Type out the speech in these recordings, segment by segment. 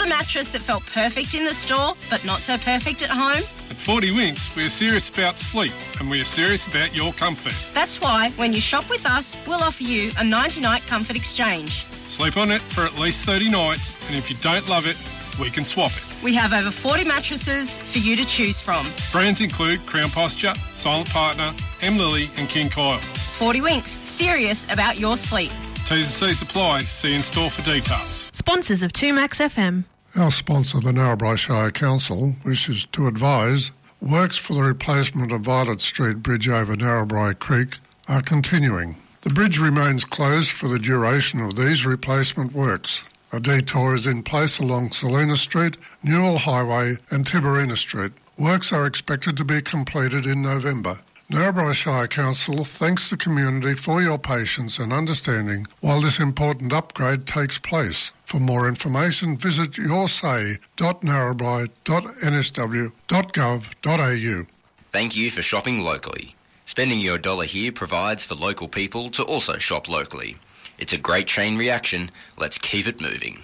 Bought a mattress that felt perfect in the store, but not so perfect at home? At 40 Winks, we are serious about sleep and we are serious about your comfort. That's why when you shop with us, we'll offer you a 90-night comfort exchange. Sleep on it for at least 30 nights, and if you don't love it, we can swap it. We have over 40 mattresses for you to choose from. Brands include Crown Posture, Silent Partner, M. Lily and King Coil. 40 Winks, serious about your sleep. T's and C's apply. See in store for details. Sponsors of 2Max FM. Our sponsor, the Narrabri Shire Council, wishes to advise works for the replacement of Violet Street Bridge over Narrabri Creek are continuing. The bridge remains closed for the duration of these replacement works. A detour is in place along Selina Street, Newell Highway and Tiberina Street. Works are expected to be completed in November. Narrabri Shire Council thanks the community for your patience and understanding while this important upgrade takes place. For more information, visit yoursay.narrabri.nsw.gov.au. Thank you for shopping locally. Spending your dollar here provides for local people to also shop locally. It's a great chain reaction. Let's keep it moving.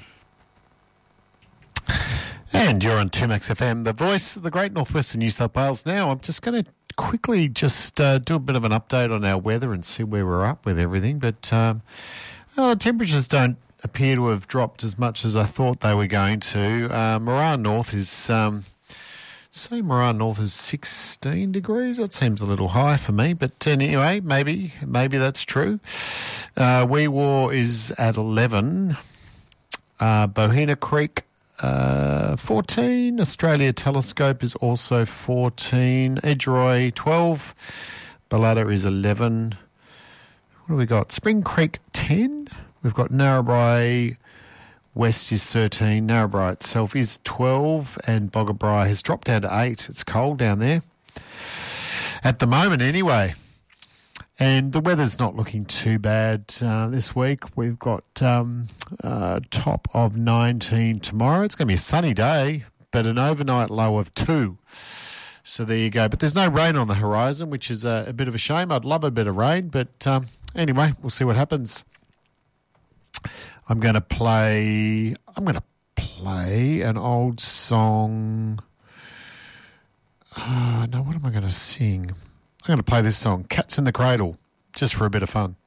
And you're on 2Max FM, the voice of the great northwestern New South Wales. Now, I'm just going to quickly just do a bit of an update on our weather and see where we're up with everything. But the temperatures don't appear to have dropped as much as I thought they were going to. Moran North is... Moran North is 16 degrees. That seems a little high for me, but anyway, maybe that's true. Wee Waa is at 11. Bohena Creek, 14. Australia Telescope is also 14. Edgeroy, 12. Balladda is 11. What do we got? Spring Creek, 10. We've got Narrabri West is 13, Narrabri itself is 12, and Boggabri has dropped down to 8. It's cold down there at the moment anyway. And the weather's not looking too bad this week. We've got top of 19 tomorrow. It's going to be a sunny day, but an overnight low of 2. So there you go. But there's no rain on the horizon, which is a bit of a shame. I'd love a bit of rain, but anyway, we'll see what happens. I'm going to play an old song. No, what am I going to sing? I'm going to play this song, Cats in the Cradle, just for a bit of fun.